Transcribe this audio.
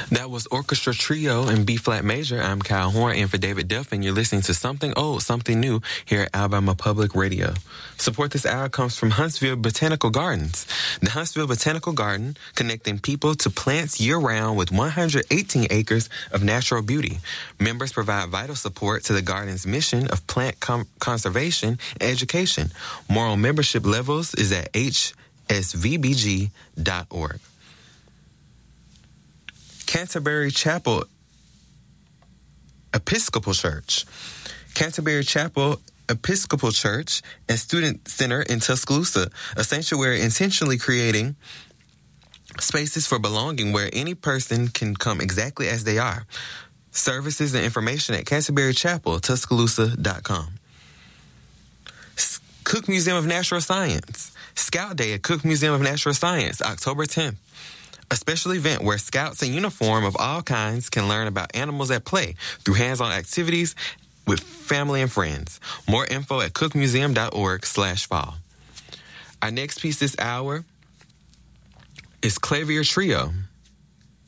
That was Orchestra Trio in B-flat major. I'm Kyle Horn, and for David Duff, and you're listening to Something Old, Something New here at Alabama Public Radio. Support this hour comes from Huntsville Botanical Gardens. The Huntsville Botanical Garden, connecting people to plants year-round with 118 acres of natural beauty. Members provide vital support to the garden's mission of plant conservation and education. More on membership levels is at hsvbg.org. Canterbury Chapel Episcopal Church. Canterbury Chapel Episcopal Church and Student Center in Tuscaloosa, a sanctuary intentionally creating spaces for belonging where any person can come exactly as they are. Services and information at CanterburyChapelTuscaloosa.com. Cook Museum of Natural Science. Scout Day at Cook Museum of Natural Science, October 10th. A special event where scouts in uniform of all kinds can learn about animals at play through hands-on activities with family and friends. More info at cookmuseum.org/fall. Our next piece this hour is Clavier Trio.